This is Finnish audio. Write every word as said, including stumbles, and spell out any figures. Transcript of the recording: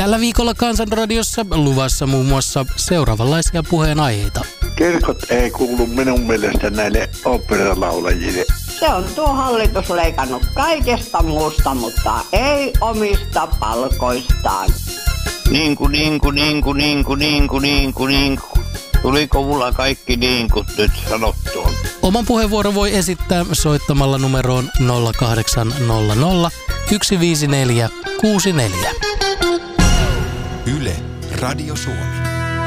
Tällä viikolla Kansanradiossa luvassa muun muassa seuraavanlaisia puheenaiheita. Kirkot ei kuulu minun mielestä näille oopperalaulajille. Se on tuo hallitus leikannut kaikesta muusta, mutta ei omista palkoistaan. Niinku, niinku, niinku, niinku, niinku, niinku, niinku. Tuliko mulla kaikki niinkut nyt sanottua? Oman puheenvuoron voi esittää soittamalla numeroon nolla kahdeksan nolla nolla yksi viisi neljä kuusi neljä. Yle, Radio Suomi.